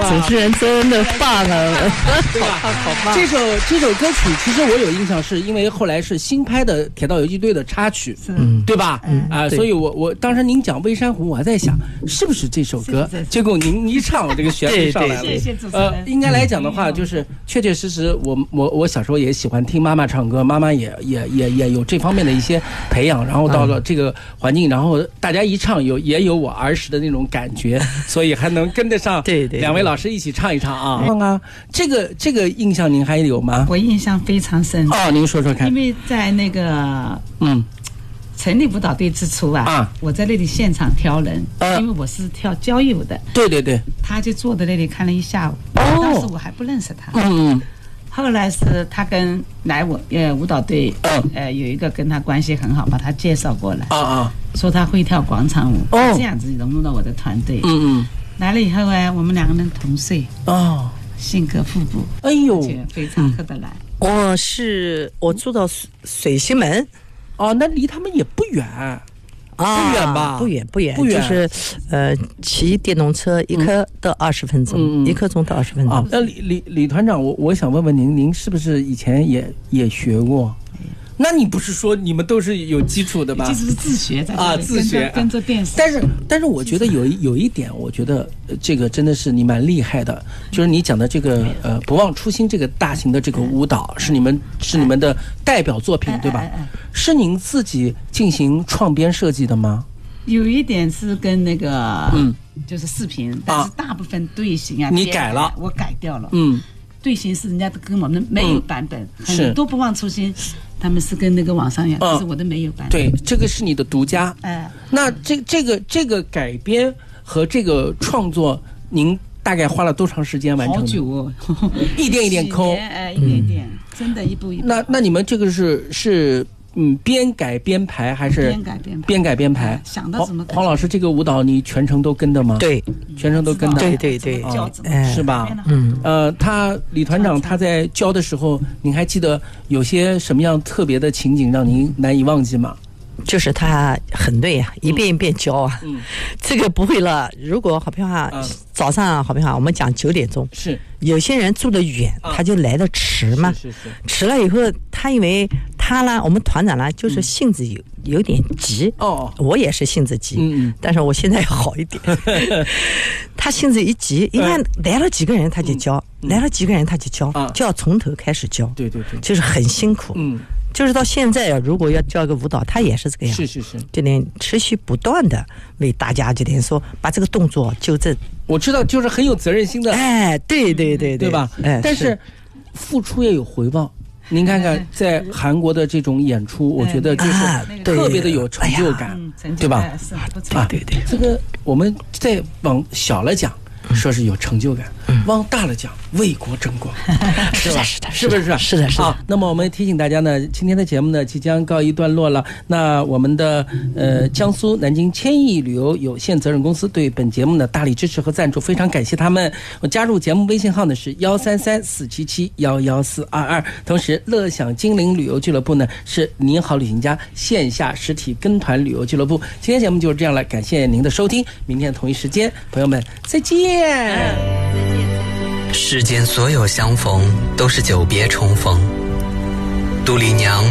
主持人真的棒啊， 对吧？ 好棒！ 这首歌曲其实我有印象，是因为后来是新拍的《铁道游击队》的插曲，对吧？所以我当时您讲《微山湖》，我还在想是不是这首歌，结果您一唱，这个旋律上来了。 谢谢主持人。 应该来讲的话，就是确确实实，我小时候也喜欢听妈妈唱歌，妈妈也有这方面的一些培养，然后到了这个环境，然后大家一唱也有我儿时的那种感觉，所以还能跟得上。 对， 两位老师一起唱一唱啊！这个印象您还有吗？ 我印象非常深哦，您说说看。 因为在那个成立舞蹈队之初我在那里现场挑人，因为我是跳交谊舞的。 对， 他就坐在那里看了一下午，当时我还不认识他。后来是他跟来舞蹈队有一个跟他关系很好，把他介绍过来说他会跳广场舞，这样子融入到我的团队。来了以后我们两个人同岁性格互补， 哎呦， 非常合得来。 我住到水西门， 那离他们也不远。不远吧？ 不远，就是骑电动车1刻到20分钟，1刻钟到20分钟。 那李团长，我想问问您是不是以前也学过？那你不是说你们都是有基础的吧？ 基础是自学的自学跟着电视。 但是我觉得有一点，我觉得这个真的是你蛮厉害的，就是你讲的这个不忘初心这个大型的这个舞蹈是你们的代表作品，对吧？是您自己进行创编设计的吗？ 有一点是跟那个就是视频，但是大部分队形你改了， 我改掉了。队形是人家跟我们没有版本，很多不忘初心。他们是跟那个网上一样，但是我的没有版。 对，这个是你的独家。那这个改编和这个创作，您大概花了多长时间完成的？ 好久一点一点抠， 一点点，真的一步一步。 那你们这个是边改边排还是边改边排？ 想到怎么改？ 黄老师，这个舞蹈你全程都跟的吗？ 对， 全程都跟的。 对， 是吧？李团长他在教的时候，您还记得有些什么样特别的情景让您难以忘记吗？ 就是他很累一遍一遍教这个不会了。如果好比话早上好比话我们讲9点钟， 是有些人住得远，他就来得迟嘛。 是迟了以后，他因为他呢，我们团长呢就是性子有点急我也是性子急但是我现在好一点他性子一急，应该来了几个人他就教，来了几个人他就教，就要从头开始教。 对， 就是很辛苦。就是到现在如果要教一个舞蹈，他也是这个样。 是， 就得持续不断的为大家就得说把这个动作纠正。 我知道，就是很有责任心的。对吧？但是付出也有回报。您看看在韩国的这种演出，我觉得就是特别的有成就感，对吧？ 对， 这个我们再往小了讲，说是有成就感，往大了讲为国争光，是吧？是不是？ 是的。 好，那么我们提醒大家呢，今天的节目呢即将告一段落了。那我们的江苏南京千亿旅游有限责任公司对本节目呢大力支持和赞助，非常感谢他们。我加入节目微信号呢是133-477-11422，同时乐享精灵旅游俱乐部呢是您好旅行家线下实体跟团旅游俱乐部。今天节目就是这样了，感谢您的收听，明天同一时间，朋友们再见。 世间所有相逢都是久别重逢，杜丽娘